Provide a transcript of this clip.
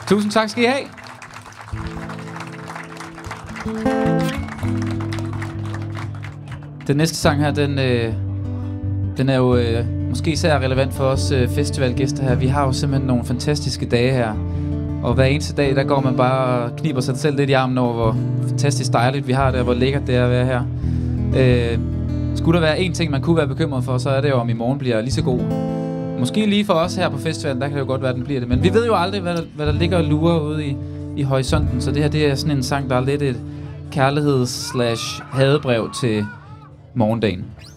Tusind tak skal I have. Den næste sang her, den er jo måske især relevant for os festivalgæster her. Vi har jo simpelthen nogle fantastiske dage her. Og hver eneste dag, der går man bare og kniber sig selv lidt i armen over, hvor fantastisk dejligt vi har det, og hvor lækkert det er at være her. Skulle der være en ting, man kunne være bekymret for, så er det jo, om i morgen bliver lige så god. Måske lige for os her på festivalen, der kan det jo godt være, at den bliver det. Men vi ved jo aldrig, hvad der ligger og lurer ude i horisonten. Så det her, det er sådan en sang, der er lidt et kærligheds/hadebrev til morgendagen.